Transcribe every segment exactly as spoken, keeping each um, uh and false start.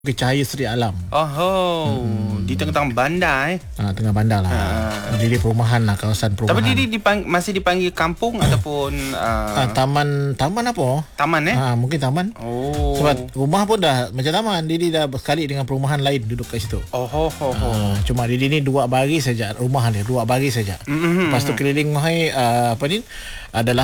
Bukit Cahaya Seri Alam. Oh, oh. Hmm. Di tengah-tengah bandar eh. Ha, tengah bandar lah. Ha. Jadi perumahan lah, kawasan perumahan. Tapi dia dipang, masih dipanggil kampung ataupun uh... ha, taman taman apa? Taman eh? Ha, mungkin taman. Oh. Sebab rumah pun dah macam taman. Didi dah berkali dengan perumahan lain duduk kat situ. Oh, oh, oh, oh. Ha, cuma Didi ni dua baris saja rumah dia, dua baris saja. Mm-hmm. Lepas tu keliling hai uh, apa ni adalah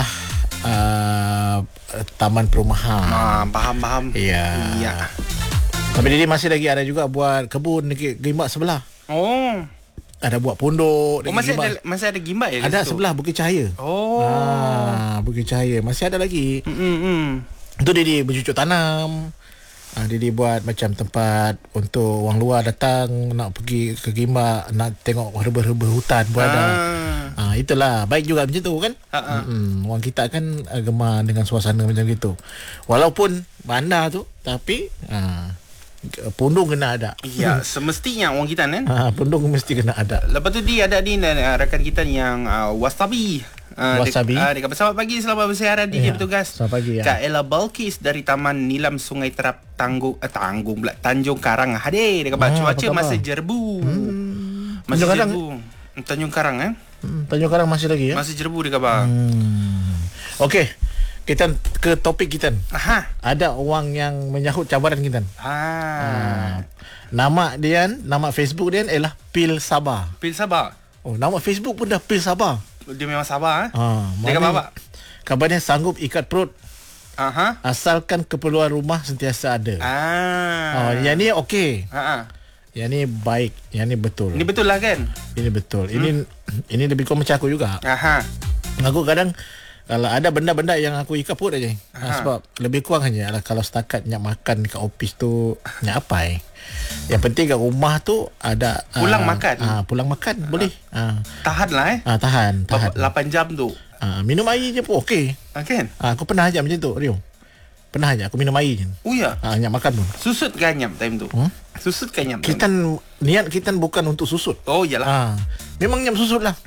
uh, taman perumahan. Ah, faham faham. Ya. Ya. Tapi dia masih lagi ada juga buat kebun dekat Gimbak sebelah. Oh. Ada buat pondok. Oh, masih ada masih ada Gimbak ya? Ada sebelah Bukit Cahaya. Oh. Ha, Bukit Cahaya masih ada lagi. Hmm. Itu dia, dia bercucuk tanam. Ha, dia, dia buat macam tempat untuk orang luar datang nak pergi ke Gimbak, nak tengok herba-herba hutan pun ada. Ha, itulah baik juga macam tu kan. Mm-mm. Orang kita kan uh, gemar dengan suasana macam gitu. Walaupun bandar tu, tapi ha, pondok kena ada. Ya, semestinya orang kita kan. Ha, pondok mesti kena ada. Lepas tu dia ada ni uh, rakan kita yang uh, Wasabi. Uh, Wasabi. Dek, uh, dekat selamat pagi, selamat bersiaran D J ya, petugas. Selamat pagi ya. Kak Ella Balkis dari Taman Nilam Sungai Terap Tanggung uh, Tanggung pula Tanjung Karang hadir dekat ah, cuaca masih jerbu. Hmm. Masih Tanjung jerbu. Karang. Tanjung Karang eh? Hmm, Tanjung Karang masih lagi ya? Masih jerbu dekat bang. Hmm. Okey. Kita ke topik kita. Aha. Ada orang yang menyahut cabaran kita. Ha. ha. Nama dia, nama Facebook dia ialah Pil Sabah. Pil Sabah. Oh, nama Facebook pun dah Pil Sabah. Dia memang Sabah eh? Ha, dia kata apa? Kabarnya sanggup ikat perut. Aha. Asalkan keperluan rumah sentiasa ada. Ah. Oh, yang ni okey. Ha. Yang ni baik, yang ni betul. Ini betul lah kan? Ini betul. Hmm. Ini ini lebih kurang macam aku juga. Aha. Aku kadang kalau ada benda-benda yang aku ikat perut aja. Ha, sebab lebih kurang hanya lah, kalau setakat nak makan dekat office tu nak apa eh. Yang penting kat rumah tu ada pulang uh, makan. Ah, uh, pulang makan uh, boleh. Ah. Uh. Tahan lah eh. Ah, uh, tahan, tahan. lapan jam tu. Ah, uh, minum air je pun okey. Ah, kan? Ah, uh, aku pernah aja macam tu, Rio. Pernah aja aku minum air je. Oh ya. Ah, uh, nak makan pun. Susut ke anyam time tu? Hmm? Susut ke anyam? Kita niat kita bukan untuk susut. Oh iyalah. Ah, uh, memang nyam susut lah.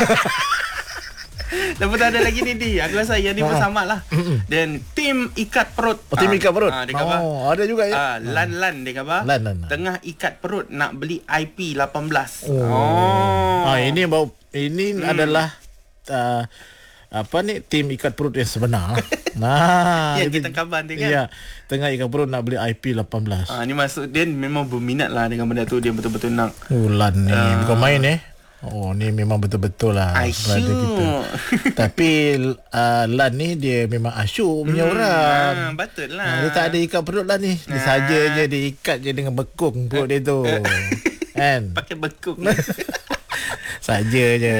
Lepas tu ada lagi ni di. Aku rasa yang ni pun sama lah. Dan tim ikat perut. Oh, tim ikat perut. Ah, oh, ada juga ya. Ah, lan-lan dia kata. Lan-lan. Tengah ikat perut nak beli I P lapan belas. Oh. oh. Ah, ini bau ini hmm. adalah uh, apa ni tim ikat perut yang sebenar. Nah, ya kita kabar dia kan. Ya, tengah ikat perut nak beli I P lapan belas. Ah, ni maksud dia memang berminat lah dengan benda tu, dia betul-betul nak. Oh, lan ni uh. bukan main eh. Oh, ni memang betul-betul lah brother kita. Tapi uh, Lan ni dia memang asyuk punya hmm, orang. Ah, betul lah. Ah, dia tak ada ikat perut lah ni. Dia ah. saja je dia ikat je dengan bekung perut dia tu. Kan? Pakai bekung. Saja je.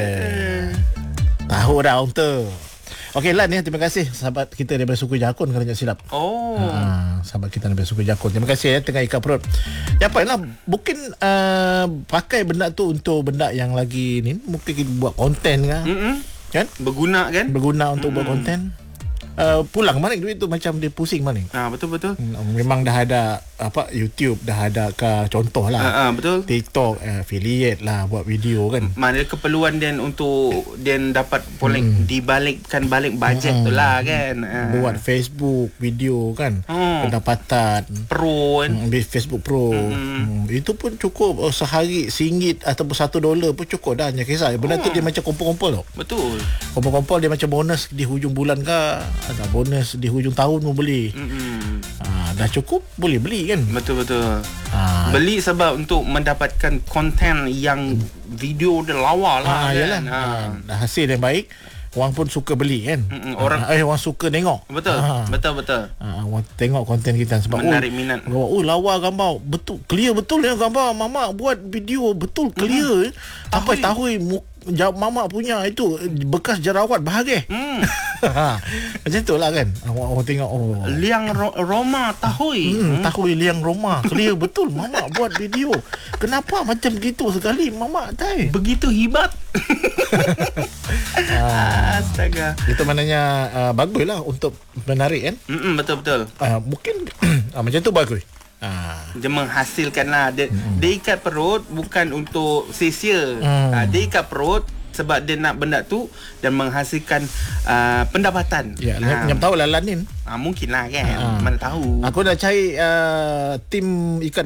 Tahu dah orang tu. Okey Lan ya, terima kasih sahabat kita daripada suku Jakun kalau tak silap. Oh. Ha, sahabat kita daripada suku Jakun. Terima kasih ya tengah ikat perut. Ya apa lah mungkin uh, pakai benda tu untuk benda yang lagi ni mungkin kita buat konten kan. Mm-mm. Kan? Berguna kan? Berguna untuk Mm-mm. buat konten. Uh, pulang mana duit tu macam dia pusing mana. Ah betul betul. Hmm, memang dah ada apa YouTube dah ada ke contoh lah. Ah, ah betul. TikTok uh, affiliate lah buat video kan. Mana keperluan dan untuk dan dapat boleh hmm. dibalikkan balik bajet hmm. tu lah kan. Ah. Buat Facebook video kan. Hmm. Pendapatan pro kan. Hmm, Facebook Pro. Hmm. Hmm. Itu pun cukup oh, sehari singgit ataupun satu dolar pun cukup dah. Jangan kisah. Benda hmm. tu dia macam kumpul-kumpul tau. Betul. Kumpul-kumpul dia macam bonus di hujung bulan ke. Ada bonus di hujung tahun pun boleh. Mm-hmm. Ha, dah cukup boleh beli kan. Betul-betul. Ha. Beli sebab untuk mendapatkan konten yang video dia lawa lah. Ha, kan? Ha. Ha. Hasil yang baik. Orang pun suka beli kan. Mm-mm. Orang ha, eh orang suka tengok. Betul. Ha. Betul betul. Ha, orang tengok konten kita sebab menarik oh, minat. Oh lawa gambar betul clear betul ya gambar. Mama buat video betul clear. Mm-hmm. Sampai tahu Mama punya itu bekas jerawat bahagia. Hmm. Macam tu lah kan. Orang, orang tengok oh. Liang ro- Roma tahui. Hmm, hmm. Tahui liang Roma. Clear betul Mama buat video. Kenapa macam gitu sekali Mama tai? Begitu hebat. ah, Astaga. Itu maknanya uh, baguslah untuk menarik kan? Mm-mm, betul betul. Uh, mungkin uh, macam tu bagus. Ah. Dia menghasilkan lah dia, hmm. dia ikat perut bukan untuk sia-sia. hmm. ha, Dia ikat perut sebab dia nak benda tu dan menghasilkan uh, pendapatan. Ya, uh, nyam tahu lah Lanin. Uh, mungkin lah kan. Uh, Mana tahu. Aku dah cari uh, tim ikan